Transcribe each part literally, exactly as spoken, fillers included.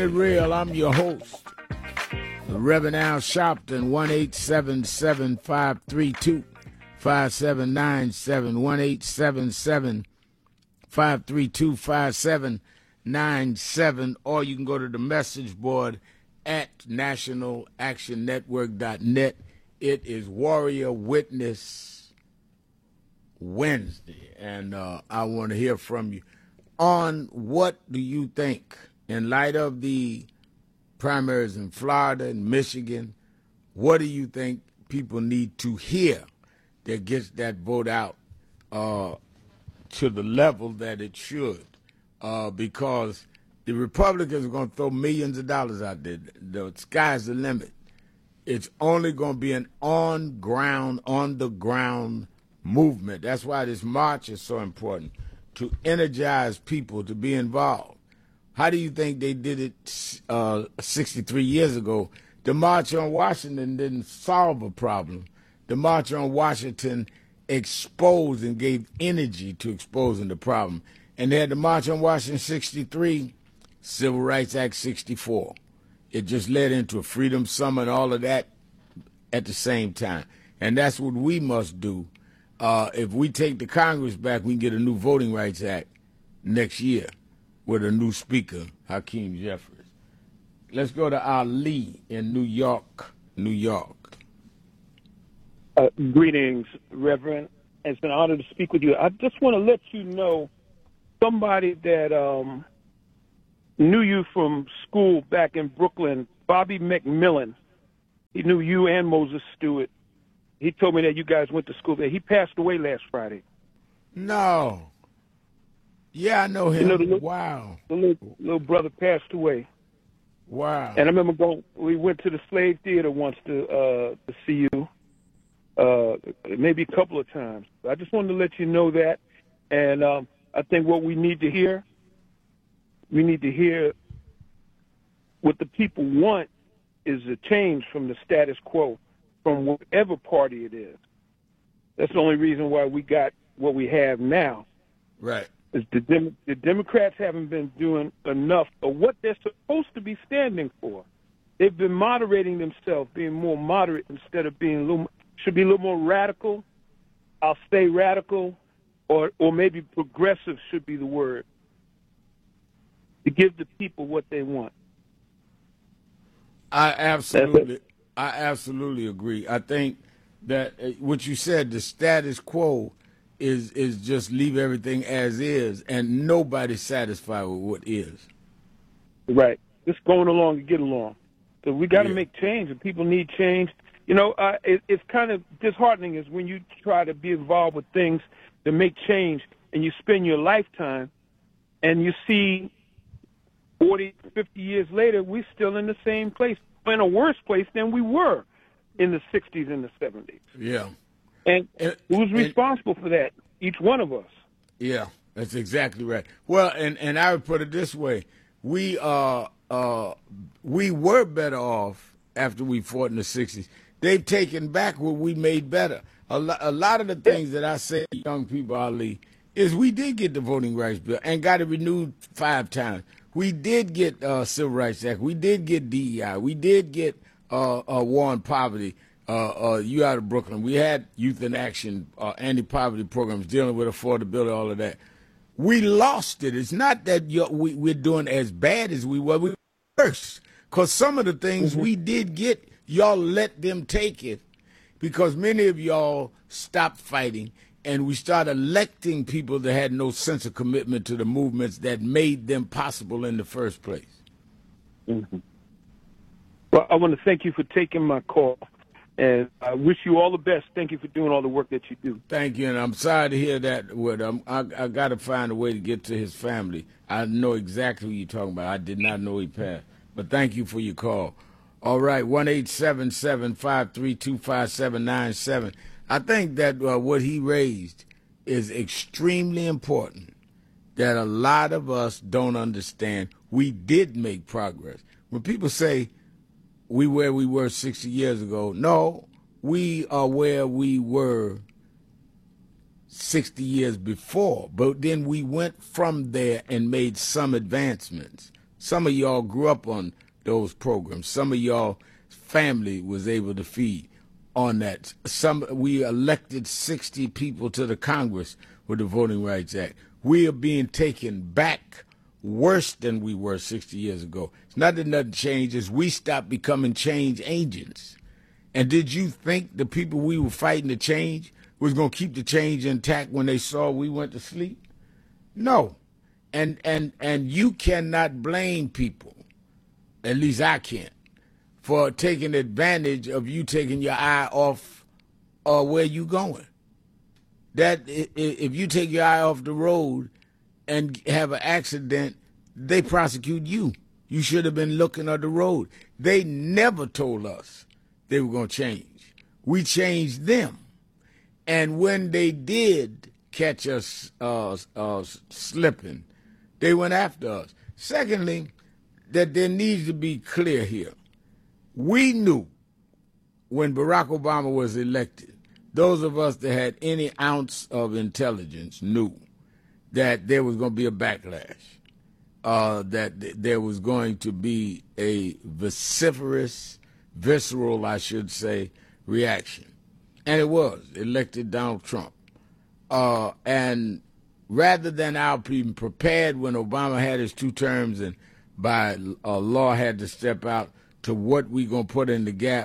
Real, I'm your host, the Reverend Al Sharpton, one eight seven seven, five three two, five seven nine seven, one eight seven seven, five three two, five seven nine seven, or you can go to the message board at national action network dot net. It is Warrior Witness Wednesday, and uh, I want to hear from you on what do you think, in light of the primaries in Florida and Michigan, what do you think people need to hear that gets that vote out uh, to the level that it should? Uh, because the Republicans are going to throw millions of dollars out there. The sky's the limit. It's only going to be an on-ground, on-the-ground movement. That's why this march is so important, to energize people to be involved. How do you think they did it uh, sixty-three years ago? The March on Washington didn't solve a problem. The March on Washington exposed and gave energy to exposing the problem. And they had the March on Washington sixty-three, Civil Rights Act sixty-four. It just led into a freedom summer and all of that at the same time. And that's what we must do. Uh, if we take the Congress back, we can get a new Voting Rights Act next year with a new speaker, Hakeem Jeffries. Let's go to Ali in New York, New York. Uh, greetings, Reverend. It's an honor to speak with you. I just want to let you know somebody that um, knew you from school back in Brooklyn, Bobby McMillan. He knew you and Moses Stewart. He told me that you guys went to school there. He passed away last Friday. No. Yeah, I know him. You know, the little, wow. The little, little brother passed away. Wow. And I remember going, we went to the Slave Theater once to, uh, to see you, uh, maybe a couple of times. I just wanted to let you know that. And um, I think what we need to hear, we need to hear what the people want is a change from the status quo, from whatever party it is. That's the only reason why we got what we have now. Right. Is the, Dem- the Democrats haven't been doing enough of what they're supposed to be standing for. They've been moderating themselves, being more moderate instead of being a little, should be a little more radical. I'll say radical, or or maybe progressive should be the word, to give the people what they want. I absolutely, I absolutely agree. I think that uh, what you said, the status quo, is is just leave everything as is, and nobody's satisfied with what is. Right. Just going along to get along. So we got to Yeah. make change, and people need change. You know, uh, it, it's kind of disheartening is when you try to be involved with things to make change, and you spend your lifetime, and you see forty, fifty years later, we're still in the same place, in a worse place than we were in the sixties and the seventies. Yeah. And, And- who's and- responsible for that? Each one of us. Yeah, that's exactly right. Well, and, and I would put it this way: we uh uh we were better off after we fought in the sixties. They've taken back what we made better. A, lo- a lot of the things that I say to young people, Ali, is we did get the Voting Rights Bill and got it renewed five times. We did get uh, Civil Rights Act. We did get D E I. We did get uh, uh, war on poverty. Uh, uh, you out of Brooklyn. We had Youth in Action, uh, anti-poverty programs dealing with affordability, all of that. We lost it. It's not that you're, we, we're doing as bad as we were. We were worse. Because some of the things mm-hmm. we did get, y'all let them take it. Because many of y'all stopped fighting, and we started electing people that had no sense of commitment to the movements that made them possible in the first place. Mm-hmm. Well, I want to thank you for taking my call. And I wish you all the best. Thank you for doing all the work that you do. Thank you, and I'm sorry to hear that. What um, I, I got to find a way to get to his family. I know exactly who you're talking about. I did not know he passed. But thank you for your call. All right, one eight seven seven, five three two, five seven nine seven. I think that uh, what he raised is extremely important, that a lot of us don't understand. We did make progress. When people say, we where we were sixty years ago. No, we are where we were sixty years before. But then we went from there and made some advancements Some of y'all grew up on those programs. Some of y'all family was able to feed on that. Some we elected sixty people to the Congress with the Voting Rights Act. We are being taken back worse than we were sixty years ago. It's not that nothing changes. We stopped becoming change agents. And did you think the people we were fighting to change was going to keep the change intact when they saw we went to sleep? No. And and and you cannot blame people, at least I can't, for taking advantage of you taking your eye off uh, where you going. That if you take your eye off the road and have an accident, they prosecute you. You should have been looking at the road. They never told us they were going to change. We changed them. And when they did catch us uh, uh, slipping, they went after us. Secondly, that there needs to be clear here. We knew when Barack Obama was elected, those of us that had any ounce of intelligence knew that there was going to be a backlash, uh, that th- there was going to be a vociferous, visceral, I should say, reaction. And it was. Elected Donald Trump. Uh, and rather than our being prepared when Obama had his two terms and by uh, law had to step out to what we going to put in the gap,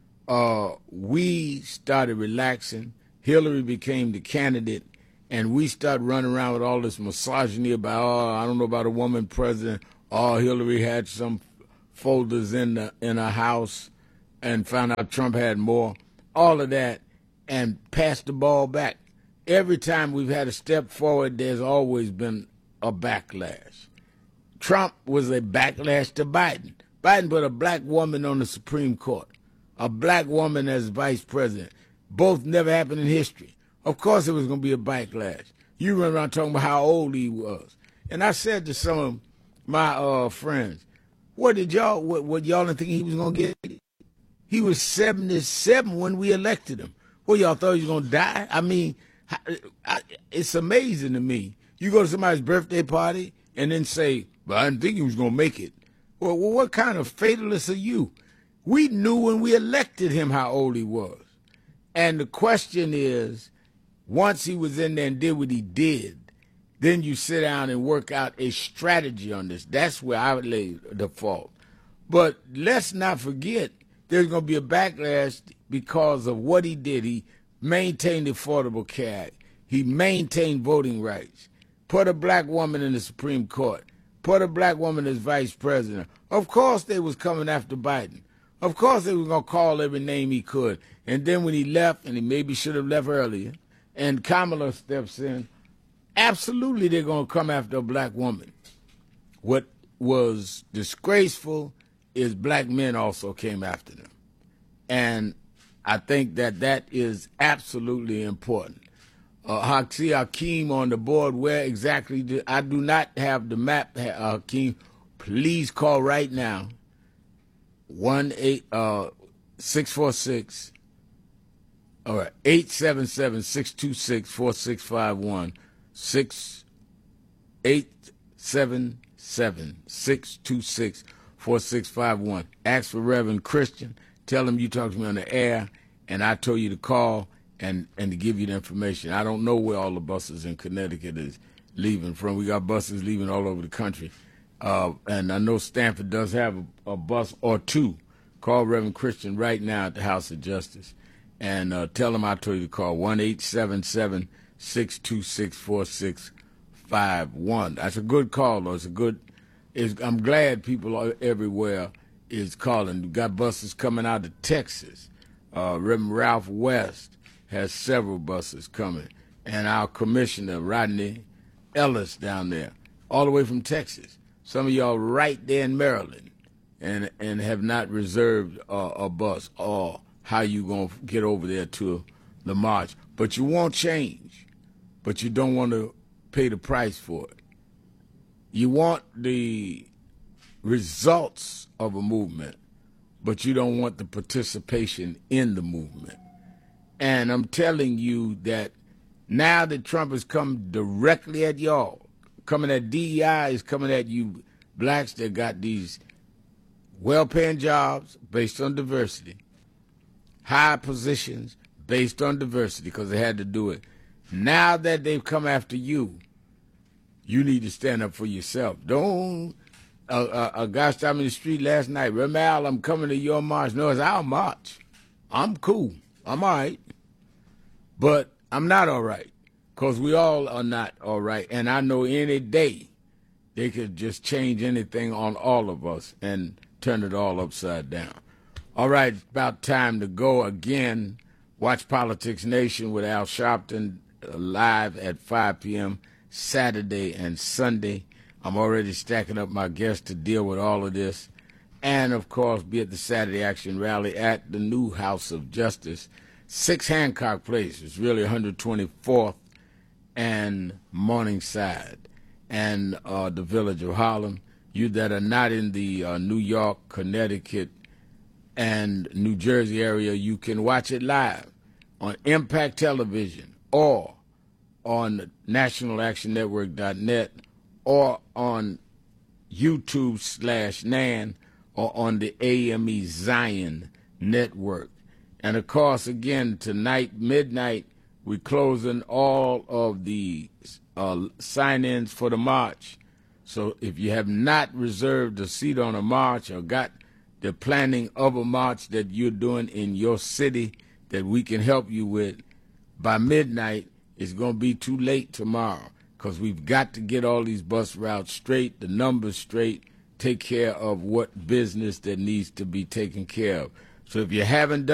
uh, we started relaxing. Hillary became the candidate, and we started running around with all this misogyny about, oh, I don't know about a woman president. Oh, Hillary had some folders in the in her house and found out Trump had more. All of that, and passed the ball back. Every time we've had a step forward, there's always been a backlash. Trump was a backlash to Biden. Biden put a black woman on the Supreme Court, a black woman as vice president. Both never happened in history. Of course it was going to be a backlash. You run around talking about how old he was. And I said to some of my uh, friends, what did y'all, what, what y'all didn't think he was going to get? He was seventy-seven when we elected him. Well, y'all thought he was going to die? I mean, I, I, it's amazing to me. You go to somebody's birthday party and then say, well, I didn't think he was going to make it. Well, well, what kind of fatalist are you? We knew when we elected him how old he was. And the question is, once he was in there and did what he did, then you sit down and work out a strategy on this. That's where I would lay the fault. But let's not forget, there's going to be a backlash because of what he did. He maintained the Affordable Care Act. He maintained voting rights, put a black woman in the Supreme Court, put a black woman as vice president. Of course they was coming after Biden. Of course they was going to call every name he could. And then when he left, and he maybe should have left earlier, and Kamala steps in, absolutely they're going to come after a black woman. What was disgraceful is black men also came after them. And I think that that is absolutely important. Uh, Hakeem Hakeem on the board, where exactly do, I do not have the map, Hakeem. Please call right now, one eight uh six four six, all right, eight seven seven, six two six, four six five one, six eight seven seven, six two six, four six five one. Ask for Reverend Christian. Tell him you talked to me on the air, and I told you to call and, and to give you the information. I don't know where all the buses in Connecticut is leaving from. We got buses leaving all over the country. Uh, and I know Stanford does have a, a bus or two. Call Reverend Christian right now at the House of Justice and uh, tell him I told you to call one eight seven seven, six two six, four six five one. That's a good call, though. It's a good. It's, I'm glad people are everywhere is calling. We got buses coming out of Texas. Uh, Reverend Ralph West has several buses coming, and our commissioner Rodney Ellis down there, all the way from Texas. Some of y'all right there in Maryland, and and have not reserved uh, a bus. Or how you gonna get over there to the march? But you want change, but you don't want to pay the price for it. You want the results of a movement, but you don't want the participation in the movement. And I'm telling you that now that Trump has come directly at y'all, coming at D E I, is coming at you blacks that got these well-paying jobs based on diversity, high positions based on diversity because they had to do it. Now that they've come after you, you need to stand up for yourself. Don't, uh, uh, a guy stopped me in the street last night, Ramal, I'm coming to your march. No, it's our march. I'm cool. I'm all right. But I'm not all right because we all are not all right. And I know any day they could just change anything on all of us and turn it all upside down. All right, it's about time to go again. Watch Politics Nation with Al Sharpton uh, live at five p.m. Saturday and Sunday. I'm already stacking up my guests to deal with all of this. And, of course, be at the Saturday Action Rally at the new House of Justice, six Hancock Place. It's really one hundred twenty-fourth and Morningside and uh, the Village of Harlem. You that are not in the uh, New York, Connecticut, and New Jersey area, you can watch it live on Impact Television or on national action network dot net or on YouTube slash Nan or on the A M E Zion network. And, of course, again, tonight, midnight, we're closing all of the uh, sign-ins for the march. So if you have not reserved a seat on a march or got the planning of a march that you're doing in your city that we can help you with, by midnight, it's going to be too late tomorrow because we've got to get all these bus routes straight, the numbers straight, take care of what business that needs to be taken care of. So if you haven't done